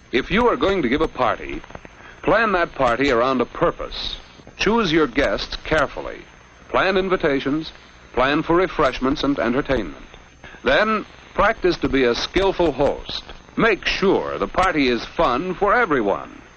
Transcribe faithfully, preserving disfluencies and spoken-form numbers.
If you are going to give a party, plan that party around a purpose. Choose your guests carefully. Plan invitations, plan for refreshments and entertainment. Then, practice to be a skillful host. Make sure the party is fun for everyone.